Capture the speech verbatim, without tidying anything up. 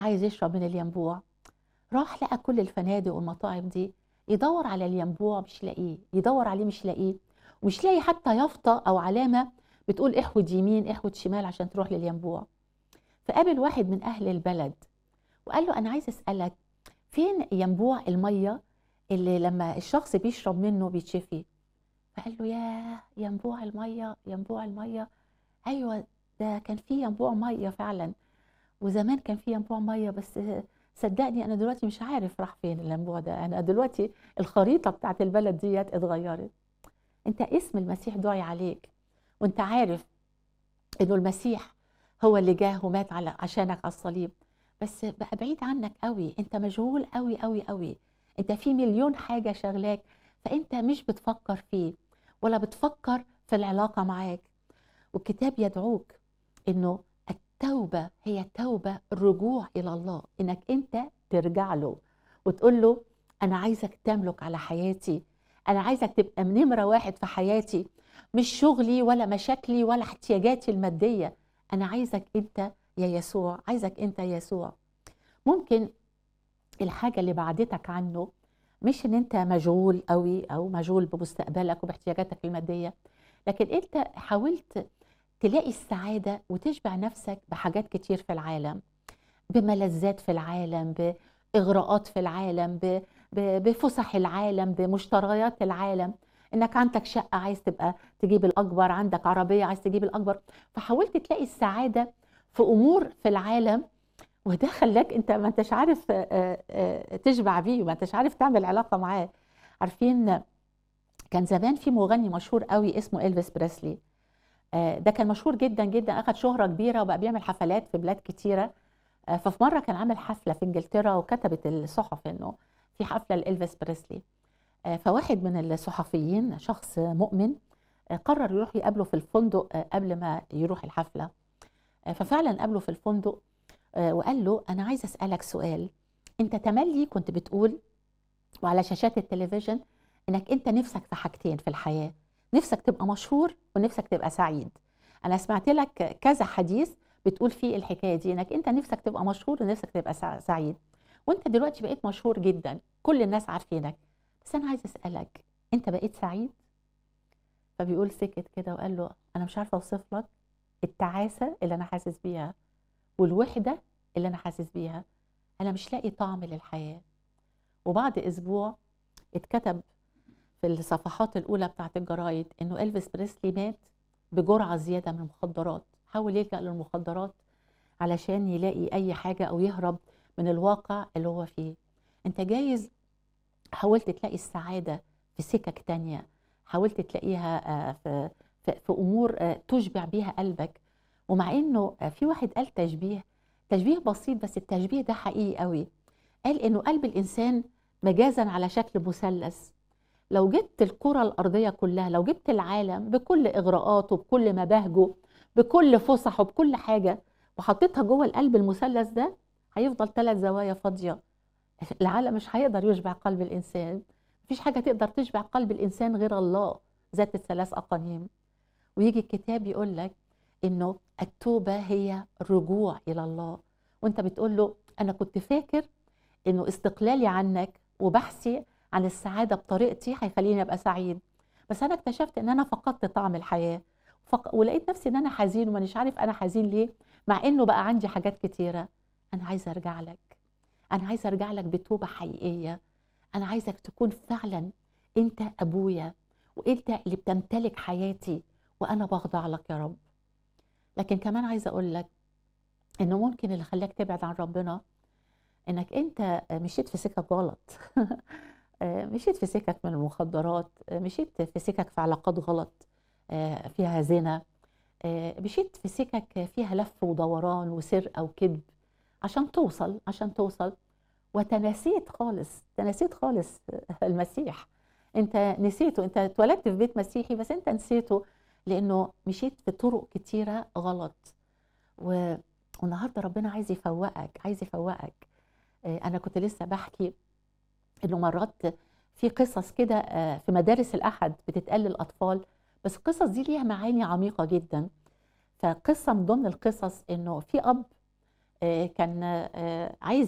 عايز يشرب من الينبوع. راح لقى كل الفنادق والمطاعم دي، يدور على الينبوع مش لاقيه، يدور عليه مش لاقيه، ومش لاقي حتى يافطة أو علامة بتقول احود يمين احود شمال عشان تروح للينبوع. فقابل واحد من أهل البلد وقال له أنا عايز أسألك، فين ينبوع المية اللي لما الشخص بيشرب منه بيتشفي؟ فقال له ياه، ينبوع المية، ينبوع المية، أيوة ده كان في ينبوع مية فعلا، وزمان كان في ينبوع مية، بس صدقني أنا دلوقتي مش عارف راح فين الينبوع ده، أنا دلوقتي الخريطة بتاعت البلد ديت اتغيرت. أنت اسم المسيح دعي عليك، وأنت عارف إنه المسيح هو اللي جاه ومات على عشانك على الصليب، بس بقى بعيد عنك قوي، أنت مشغول قوي قوي قوي، أنت في مليون حاجة شغلاك، فأنت مش بتفكر فيه ولا بتفكر في العلاقة معاك. والكتاب يدعوك إنه التوبة هي توبة الرجوع إلى الله، إنك أنت ترجع له وتقول له أنا عايزك تملك على حياتي، أنا عايزك تبقى نمرة واحد في حياتي، مش شغلي ولا مشاكلي ولا احتياجاتي المادية، أنا عايزك أنت يا يسوع، عايزك أنت يا يسوع. ممكن الحاجة اللي بعدتك عنه مش إن أنت مشغول قوي أو مشغول بمستقبلك وباحتياجاتك المادية، لكن أنت حاولت تلاقي السعادة وتشبع نفسك بحاجات كتير في العالم، بملذات في العالم، بإغراءات في العالم، ب- ب- بفسح العالم، بمشتريات العالم، انك عندك شقة عايز تبقى تجيب الأكبر، عندك عربية عايز تجيب الأكبر، فحاولت تلاقي السعادة في أمور في العالم، وده خلاك انت ما انتش عارف آه، آه، تشبع بيه وما انتش عارف تعمل علاقة معاه. عارفين كان زمان في مغني مشهور قوي اسمه إلفيس بريسلي، آه، ده كان مشهور جدا جدا، اخد شهرة كبيرة وبقى بيعمل حفلات في بلاد كتيرة. آه، ففي مرة كان عامل حفلة في انجلترا وكتبت الصحف انه في حفلة لإلفيس بريسلي. آه، فواحد من الصحفيين شخص مؤمن آه، قرر يروح يقابله في الفندق آه، قبل ما يروح الحفلة. آه، ففعلا قابله في الفندق آه، وقال له أنا عايز أسألك سؤال، أنت تملي كنت بتقول وعلى شاشات التلفزيون انك انت نفسك في حاجتين في الحياة، نفسك تبقى مشهور ونفسك تبقى سعيد. انا سمعت لك كذا حديث بتقول فيه الحكاية دي، انك انت نفسك تبقى مشهور ونفسك تبقى سع- سعيد، وانت دلوقتي بقيت مشهور جدا كل الناس عارفينك، بس انا عايز اسألك انت بقيت سعيد؟ فبيقول سكت كده وقال له انا مش عارفة اوصف لك التعاسة اللي انا حاسس بيها والوحدة اللي انا حاسس بيها، انا مش لاقي طعم للحياة. وبعد اسبوع اتكتب في الصفحات الأولى بتاعت الجرايد إنه إلفيس بريسلي مات بجرعة زيادة من المخدرات، حاول يلجأ للمخدرات علشان يلاقي أي حاجة أو يهرب من الواقع اللي هو فيه. أنت جايز حاولت تلاقي السعادة في سكك تانية، حاولت تلاقيها آه، في, في, في أمور آه، تشبع بيها قلبك، ومع إنه آه، في واحد قال تشبيه تشبيه بسيط بس التشبيه ده حقيقي قوي، قال إنه قلب الإنسان مجازا على شكل مثلث. لو جبت الكرة الأرضية كلها، لو جبت العالم بكل إغراءاته بكل مباهجه بكل فسحه بكل حاجة وحطيتها جوه القلب المثلث ده، هيفضل ثلاث زوايا فاضية. العالم مش هيقدر يشبع قلب الإنسان، مفيش حاجة تقدر تشبع قلب الإنسان غير الله ذات الثلاث أقانيم. ويجي الكتاب يقول لك إنه التوبة هي الرجوع إلى الله، وأنت بتقول له أنا كنت فاكر انه استقلالي عنك وبحثي عن السعاده بطريقتي هيخليني ابقى سعيد، بس انا اكتشفت ان انا فقدت طعم الحياه، فق... ولقيت نفسي ان انا حزين ومانيش عارف انا حزين ليه، مع انه بقى عندي حاجات كتيره. انا عايزه ارجع لك، انا عايزه ارجع لك بتوبه حقيقيه، انا عايزك تكون فعلا انت ابويا وانت اللي بتمتلك حياتي وانا بخضع لك يا رب. لكن كمان عايزه اقول لك انه ممكن اللي خلاك تبعد عن ربنا انك انت مشيت في سكك غلط. مشيت في سكك من المخدرات، مشيت في سكك في علاقات غلط فيها زنا، مشيت في سكك فيها لف ودوران وسرقة وكذب عشان توصل عشان توصل وتناسيت خالص تناسيت خالص المسيح. انت نسيته، انت اتولدت في بيت مسيحي بس انت نسيته لانه مشيت في طرق كتيرة غلط. و... والنهارده ربنا عايز يفوقك، عايز يفوقك. انا كنت لسه بحكي انه مرات في قصص كده آه، في مدارس الاحد بتتقال للاطفال، بس القصص دي ليها معاني عميقه جدا. فقصه من ضمن القصص انه في اب آه، كان آه، عايز